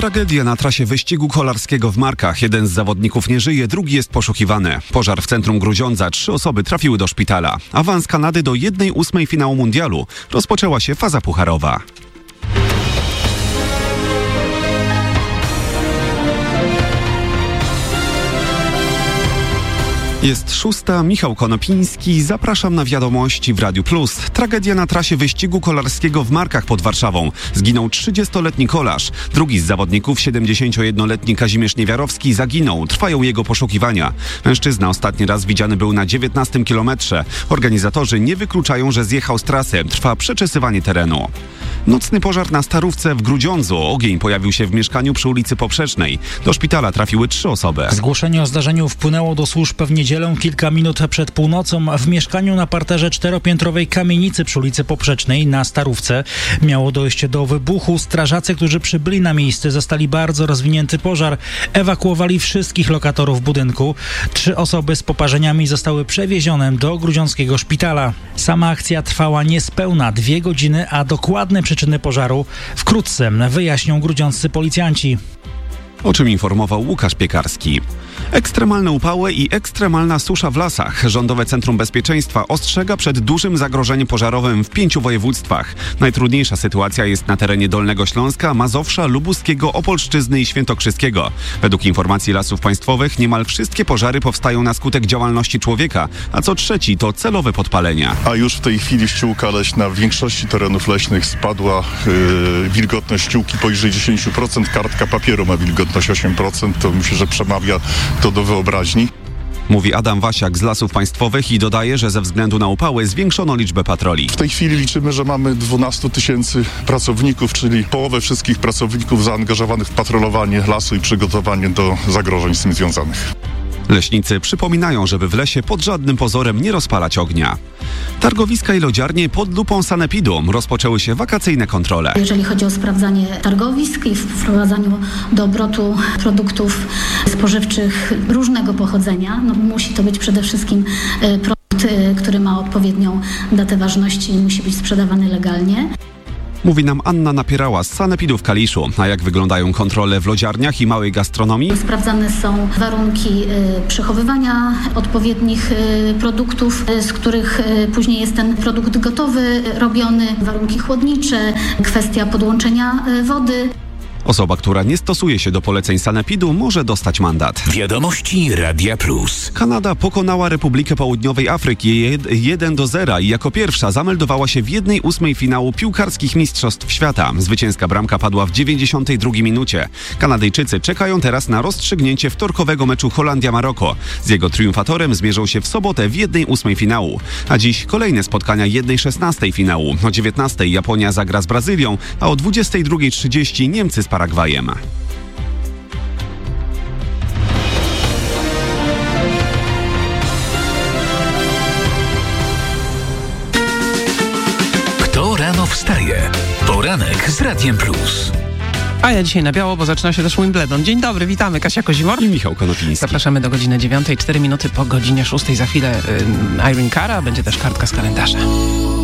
Tragedia na trasie wyścigu kolarskiego w Markach. Jeden z zawodników nie żyje, drugi jest poszukiwany. Pożar w centrum Grudziądza. 3 osoby trafiły do szpitala. Awans Kanady do 1/8 finału mundialu. Rozpoczęła się faza pucharowa. Jest 6. Michał Konopiński. Zapraszam na wiadomości w Radiu Plus. Tragedia na trasie wyścigu kolarskiego w Markach pod Warszawą. Zginął 30-letni kolarz. Drugi z zawodników, 71-letni Kazimierz Niewiarowski, zaginął. Trwają jego poszukiwania. Mężczyzna ostatni raz widziany był na 19 kilometrze. Organizatorzy nie wykluczają, że zjechał z trasy. Trwa przeczesywanie terenu. Nocny pożar na Starówce w Grudziądzu. Ogień pojawił się w mieszkaniu przy ulicy Poprzecznej. Do szpitala trafiły 3 osoby. Zgłoszenie o zdarzeniu wpłynęło do służb w niedzielę kilka minut przed północą. W mieszkaniu na parterze 4-piętrowej kamienicy przy ulicy Poprzecznej na Starówce miało dojść do wybuchu. Strażacy, którzy przybyli na miejsce, zastali bardzo rozwinięty pożar. Ewakuowali wszystkich lokatorów budynku. 3 osoby z poparzeniami zostały przewiezione do grudziąckiego szpitala. Sama akcja trwała niespełna 2 godziny, a dokładne przyczyny pożaru wkrótce wyjaśnią grudziąccy policjanci. O czym informował Łukasz Piekarski. Ekstremalne upały i ekstremalna susza w lasach. Rządowe Centrum Bezpieczeństwa ostrzega przed dużym zagrożeniem pożarowym w 5 województwach. Najtrudniejsza sytuacja jest na terenie Dolnego Śląska, Mazowsza, Lubuskiego, Opolszczyzny i Świętokrzyskiego. Według informacji Lasów Państwowych niemal wszystkie pożary powstają na skutek działalności człowieka, a co trzeci to celowe podpalenia. A już w tej chwili ściółka leśna w większości terenów leśnych spadła. Wilgotność ściółki poniżej 10%, kartka papieru ma wilgotność 8%, to myślę, że przemawia to do wyobraźni. Mówi Adam Wasiak z Lasów Państwowych i dodaje, że ze względu na upały zwiększono liczbę patroli. W tej chwili liczymy, że mamy 12 000 pracowników, czyli połowę wszystkich pracowników zaangażowanych w patrolowanie lasu i przygotowanie do zagrożeń z tym związanych. Leśnicy przypominają, żeby w lesie pod żadnym pozorem nie rozpalać ognia. Targowiska i lodziarnie pod lupą sanepidu. Rozpoczęły się wakacyjne kontrole. Jeżeli chodzi o sprawdzanie targowisk i wprowadzaniu do obrotu produktów spożywczych różnego pochodzenia, musi to być przede wszystkim produkt, który ma odpowiednią datę ważności i musi być sprzedawany legalnie. Mówi nam Anna Napierała z sanepidu w Kaliszu. A jak wyglądają kontrole w lodziarniach i małej gastronomii? Sprawdzane są warunki przechowywania odpowiednich produktów, z których później jest ten produkt gotowy, robiony, warunki chłodnicze, kwestia podłączenia wody. Osoba, która nie stosuje się do poleceń sanepidu, może dostać mandat. Wiadomości Radia Plus. Kanada pokonała Republikę Południowej Afryki 1-0 i jako pierwsza zameldowała się w 1/8 finału piłkarskich mistrzostw świata. Zwycięska bramka padła w 92 minucie. Kanadyjczycy czekają teraz na rozstrzygnięcie wtorkowego meczu Holandia-Maroko. Z jego triumfatorem zmierzą się w sobotę w 1/8 finału. A dziś kolejne spotkania 1/16 finału. O 19:00 Japonia zagra z Brazylią, a o 22:30 Niemcy z Paragwajem. Kto rano wstaje? Poranek z Radiem Plus. A ja dzisiaj na biało, bo zaczyna się też Wimbledon. Dzień dobry, witamy. Kasia Kozimor I Michał Konopiński. Zapraszamy do godziny 9:04 za chwilę Irene Cara, będzie też kartka z kalendarza.